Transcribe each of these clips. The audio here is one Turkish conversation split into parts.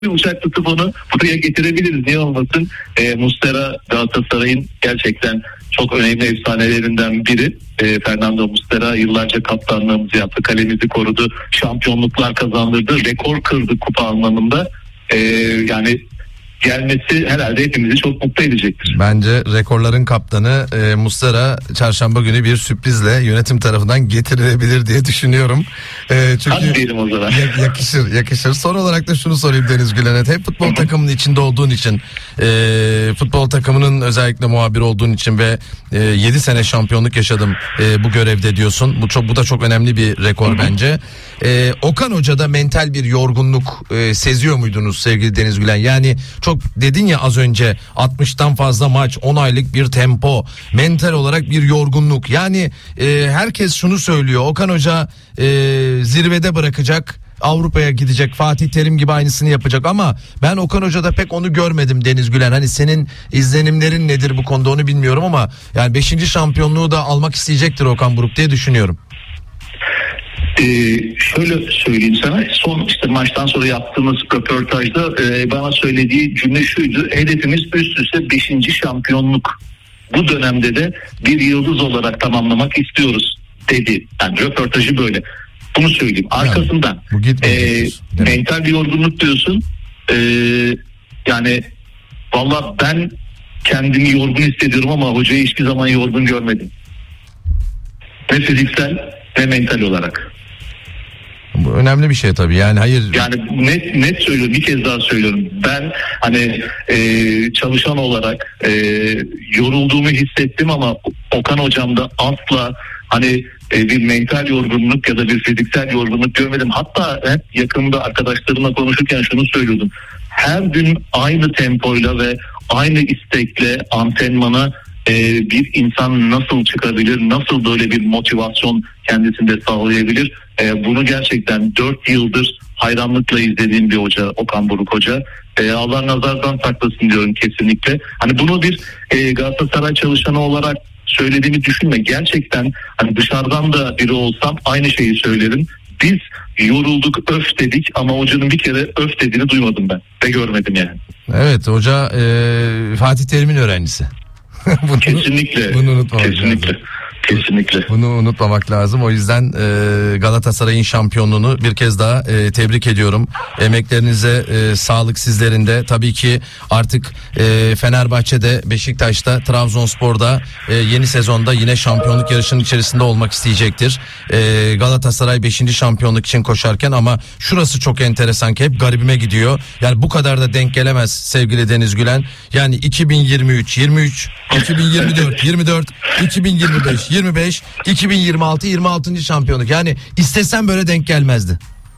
bir uçak tutup onu buraya getirebiliriz. Niye olmasın? Muslera Galatasaray'ın gerçekten çok önemli efsanelerinden biri. Fernando Muslera yıllarca kaptanlığımızı yaptı. Kalemizi korudu. Şampiyonluklar kazandırdı. Rekor kırdı kupa anlamında. Yani gelmesi herhalde hepimizi çok mutlu edecektir. Bence rekorların kaptanı Muslera çarşamba günü bir sürprizle yönetim tarafından getirilebilir diye düşünüyorum. Çünkü hadi diyelim o zaman. Yakışır. Son olarak da şunu sorayım Deniz Gülen'e. Hep futbol takımının içinde olduğun için, futbol takımının özellikle muhabiri olduğun için ve 7 sene şampiyonluk yaşadım bu görevde diyorsun. Bu da çok önemli bir rekor bence. Okan Hoca'da mental bir yorgunluk seziyor muydunuz sevgili Deniz Gülen? Yani çok dedin ya az önce 60'tan fazla maç, 10 aylık bir tempo, mental olarak bir yorgunluk. Yani herkes şunu söylüyor. Okan Hoca zirvede bırakacak, Avrupa'ya gidecek, Fatih Terim gibi aynısını yapacak ama ben Okan Hoca'da pek onu görmedim Deniz Gülen. Hani senin izlenimlerin nedir bu konuda onu bilmiyorum ama yani 5. şampiyonluğu da almak isteyecektir Okan Buruk diye düşünüyorum. Şöyle söyleyeyim sana, son maçtan sonra yaptığımız röportajda bana söylediği cümle şuydu: hedefimiz üst üste 5. şampiyonluk, bu dönemde de bir yıldız olarak tamamlamak istiyoruz dedi. Yani röportajı böyle. Bunu söyleyeyim. Arkasından mental bir yorgunluk diyorsun. Yani valla ben kendimi yorgun hissediyorum ama hocayı hiçbir zaman yorgun görmedim. Ne fiziksel ne mental olarak. Bu önemli bir şey tabii. Yani hayır. Yani net söylüyorum, bir kez daha söylüyorum. Ben hani çalışan olarak yorulduğumu hissettim ama Okan hocamda asla hani bir mental yorgunluk ya da bir fiziksel yorgunluk görmedim. Hatta hep yakında arkadaşlarımla konuşurken şunu söylüyordum: her gün aynı tempoyla ve aynı istekle antrenmana bir insan nasıl çıkabilir, nasıl böyle bir motivasyon kendisinde sağlayabilir? Bunu gerçekten 4 yıldır hayranlıkla izlediğim bir hoca, Okan Buruk Hoca. Allah nazardan saklasın diyorum kesinlikle. Hani bunu bir Galatasaray çalışanı olarak söylediğimi düşünme. Gerçekten hani dışarıdan da biri olsam aynı şeyi söylerim. Biz yorulduk, öf dedik ama hocanın bir kere öf dediğini duymadım ben ve görmedim yani. Evet, hoca Fatih Terim'in öğrencisi. Kesinlikle. Bunu unutmamak lazım. Kesinlikle. Bunu unutmamak lazım. O yüzden Galatasaray'ın şampiyonluğunu bir kez daha tebrik ediyorum. Emeklerinize sağlık sizlerin de. Tabii ki artık Fenerbahçe'de, Beşiktaş'ta, Trabzonspor'da yeni sezonda yine şampiyonluk yarışının içerisinde olmak isteyecektir. Galatasaray 5. şampiyonluk için koşarken ama şurası çok enteresan ki hep garibime gidiyor. Yani bu kadar da denk gelemez sevgili Deniz Gülen. Yani 2023, 23, 2024, 24, 2025, 25, 2026, 26. şampiyonluk. Yani istesen böyle denk gelmezdi.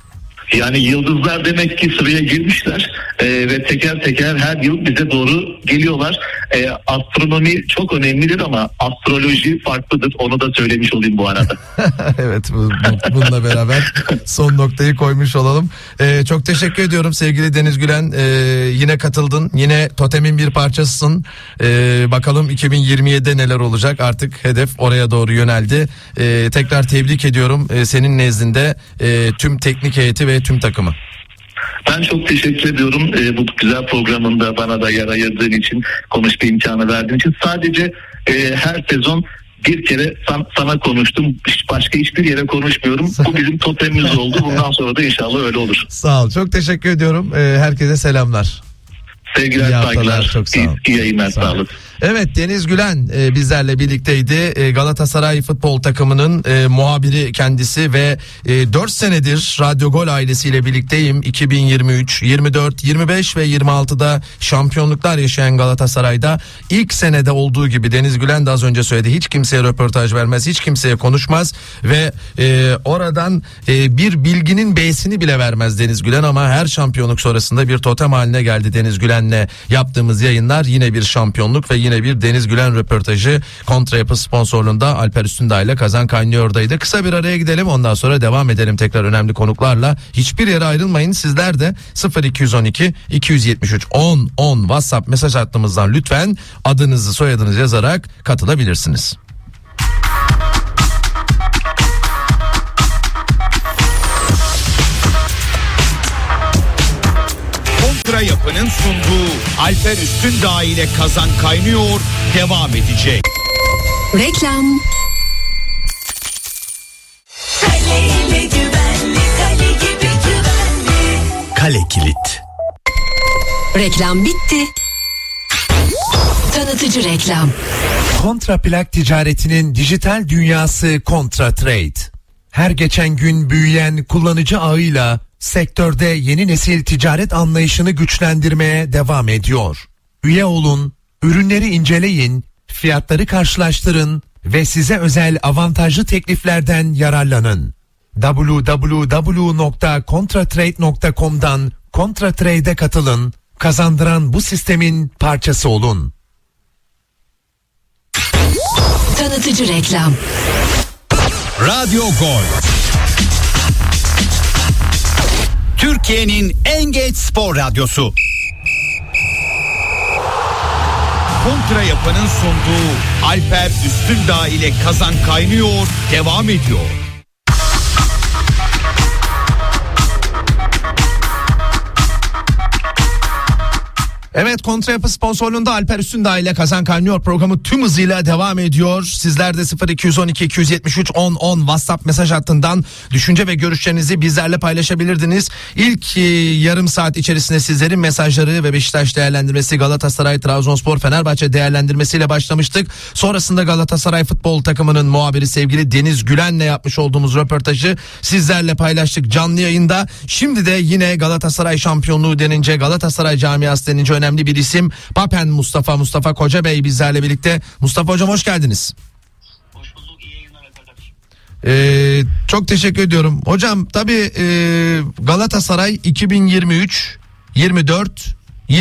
Yani yıldızlar demek ki sıraya girmişler ve teker teker her yıl bize doğru geliyorlar. Astronomi çok önemlidir ama astroloji farklıdır. Onu da söylemiş olayım bu arada. Evet, bununla beraber son noktayı koymuş olalım. Çok teşekkür ediyorum sevgili Deniz Gülen. Yine katıldın. Yine totemin bir parçasısın. Bakalım 2027'de neler olacak. Artık hedef oraya doğru yöneldi. Tekrar tebrik ediyorum senin nezdinde tüm teknik heyeti ve tüm takımı. Ben çok teşekkür ediyorum bu güzel programında bana da yer ayırdığın için, konuşma imkanı verdiğin için. Sadece her sezon bir kere sana konuştum. Başka hiçbir yere konuşmuyorum. Bu bizim totemimiz oldu. Bundan sonra da inşallah öyle olur. Sağ ol. Çok teşekkür ediyorum. Herkese selamlar. Sevgiler, saygılar. Çok sağ ol. İyi yayınlar, sağ olun. Evet, Deniz Gülen bizlerle birlikteydi. Galatasaray futbol takımının muhabiri kendisi ve 4 senedir Radyo Gol ailesiyle birlikteyim. 2023, 24, 25 ve 26'da şampiyonluklar yaşayan Galatasaray'da ilk senede olduğu gibi Deniz Gülen de az önce söyledi. Hiç kimseye röportaj vermez, hiç kimseye konuşmaz ve oradan bir bilginin B'sini bile vermez Deniz Gülen ama her şampiyonluk sonrasında bir totem haline geldi Deniz Gülen'le yaptığımız yayınlar. Yine bir şampiyonluk ve yine bir Deniz Gülen röportajı Kontra Yapı sponsorluğunda Alper Üstündağ ile Kazan Kaynıyor'daydı. Kısa bir araya gidelim, ondan sonra devam edelim tekrar önemli konuklarla. Hiçbir yere ayrılmayın, sizler de 0212 273 10 10 WhatsApp mesaj hattımızdan lütfen adınızı soyadınızı yazarak katılabilirsiniz. Kontra Yapı'nın sunduğu Alper Üstündağ ile Kazan Kaynıyor devam edecek. Reklam. Kaleyle güvenli, kale gibi güvenli. Kale Kilit. Reklam bitti. Tanıtıcı reklam. Kontra plak ticaretinin dijital dünyası Kontra Trade. Her geçen gün büyüyen kullanıcı ağıyla sektörde yeni nesil ticaret anlayışını güçlendirmeye devam ediyor. Üye olun, ürünleri inceleyin, fiyatları karşılaştırın ve size özel avantajlı tekliflerden yararlanın. www.contratrade.com'dan Kontra Trade'e katılın, kazandıran bu sistemin parçası olun. Tanıtıcı reklam. Radyo Gol. Türkiye'nin en geç spor radyosu. Kontra Yapı'nın sunduğu Alper Üstündağ ile Kazan Kaynıyor devam ediyor. Evet, Kontra Yapı sponsorluğunda Alper Üstündağ ile Kazan Kaynıyor programı tüm hızıyla devam ediyor. Sizler de 0212 273 10 10 WhatsApp mesaj hattından düşünce ve görüşlerinizi bizlerle paylaşabilirdiniz. İlk yarım saat içerisinde sizlerin mesajları ve Beşiktaş değerlendirmesi, Galatasaray, Trabzonspor, Fenerbahçe değerlendirmesiyle başlamıştık. Sonrasında Galatasaray futbol takımının muhabiri sevgili Deniz Gülen'le yapmış olduğumuz röportajı sizlerle paylaştık canlı yayında. Şimdi de yine Galatasaray şampiyonluğu denince, Galatasaray camiası denince önemli bir isim. Papen Mustafa Kocabey bizlerle birlikte. Mustafa Hocam hoş geldiniz. Hoş bulduk, iyi yayınlar arkadaş. Çok teşekkür ediyorum. Hocam tabii Galatasaray 2023, 24,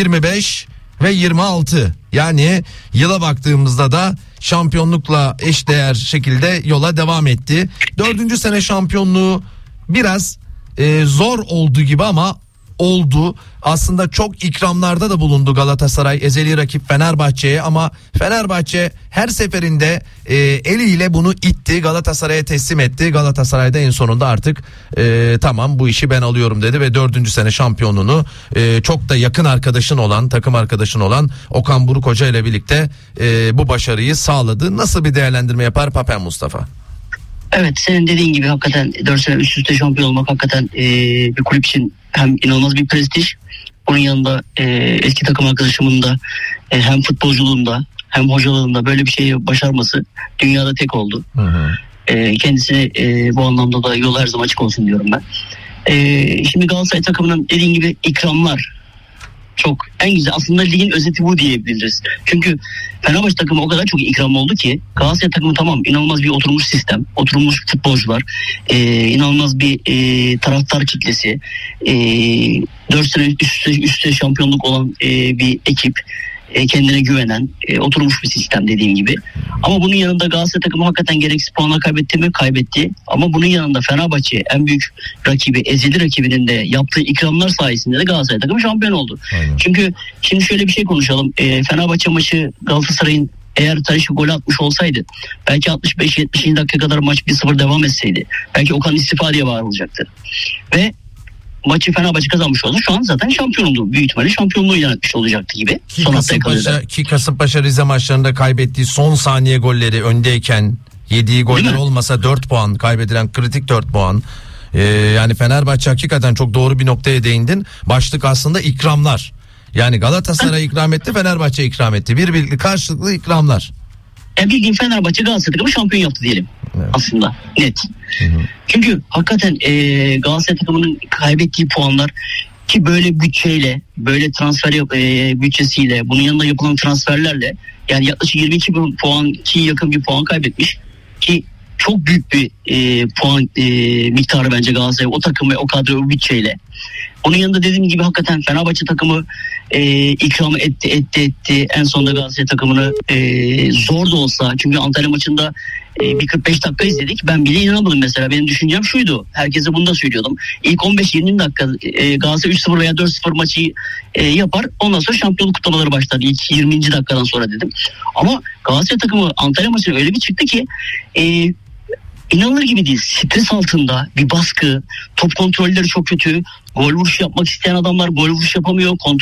25 ve 26, yani yıla baktığımızda da şampiyonlukla eşdeğer şekilde yola devam etti. 4. sene şampiyonluğu biraz zor olduğu gibi ama oldu. Aslında çok ikramlarda da bulundu Galatasaray ezeli rakip Fenerbahçe'ye, ama Fenerbahçe her seferinde eliyle bunu itti, Galatasaray'a teslim etti. Galatasaray da en sonunda artık tamam bu işi ben alıyorum dedi ve 4. sene şampiyonluğunu çok da yakın arkadaşın olan, takım arkadaşın olan Okan Buruk Hoca ile birlikte bu başarıyı sağladı. Nasıl bir değerlendirme yapar Papen Mustafa? Evet, senin dediğin gibi hakikaten 4 sene üst üste şampiyon olmak hakikaten bir kulüp için hem inanılmaz bir prestij. Bunun yanında eski takım arkadaşımın da hem futbolculuğunda hem hocalığında böyle bir şeyi başarması dünyada tek oldu. Hı hı. Kendisine bu anlamda da yol her zaman açık olsun diyorum ben. Şimdi Galatasaray takımının dediğin gibi ikramlar çok en güzel, aslında ligin özeti bu diyebiliriz. Çünkü Fenerbahçe takımı o kadar çok ikram oldu ki Galatasaray takımı tamam inanılmaz bir oturmuş sistem, oturmuş futbolcular, inanılmaz bir taraftar kitlesi, 4 sene üstte şampiyonluk olan bir ekip, kendine güvenen, oturmuş bir sistem dediğim gibi. Ama bunun yanında Galatasaray takımı hakikaten gereksiz puanlar kaybetti. Ama bunun yanında Fenerbahçe en büyük rakibi, ezeli rakibinin de yaptığı ikramlar sayesinde de Galatasaray takımı şampiyon oldu. Aynen. Çünkü şimdi şöyle bir şey konuşalım. Fenerbahçe maçı Galatasaray'ın eğer Talisca gol atmış olsaydı, belki 65-70. dakika kadar maç 1-0 devam etseydi, belki Okan istifa diye bağırılacaktı. Ve maçı Fenerbahçe kazanmış oldu. Şu an zaten şampiyon oldu. Büyük ihtimalle şampiyonluğu ilan etmiş olacaktı gibi. Kasımpaşa Rize maçlarında kaybettiği son saniye golleri, öndeyken yediği goller olmasa 4 puan kaybedilen kritik 4 puan. Yani Fenerbahçe hakikaten çok doğru bir noktaya değindin. Başlık aslında ikramlar. Yani Galatasaray ikram etti, Fenerbahçe ikram etti. Birbirlikli karşılıklı ikramlar. Bildiğin Fenerbahçe Galatasaray takımı şampiyon yaptı diyelim. Evet. Aslında net. Hı hı. Çünkü hakikaten Galatasaray takımının kaybettiği puanlar, ki böyle bütçeyle, böyle transfer bütçesiyle, bunun yanında yapılan transferlerle, yani yaklaşık 22 puan ki yakın bir puan kaybetmiş ki çok büyük bir puan miktarı bence Galatasaray o takım ve o kadro o bütçeyle. Onun yanında dediğim gibi hakikaten Fenerbahçe takımı ikramı etti. En sonunda Galatasaray takımını zor da olsa, çünkü Antalya maçında bir 45 dakika izledik. Ben bile inanamadım mesela. Benim düşüncem şuydu. Herkese bunu da söylüyordum. İlk 15-20 dakika Galatasaray 3-0 veya 4-0 maçı yapar. Ondan sonra şampiyonluk kutlamaları başlar. İlk 20. dakikadan sonra dedim. Ama Galatasaray takımı Antalya maçına öyle bir çıktı ki İnanılır gibi değil. Stres altında bir baskı, top kontrolleri çok kötü. Gol vuruş yapmak isteyen adamlar gol vuruş yapamıyor.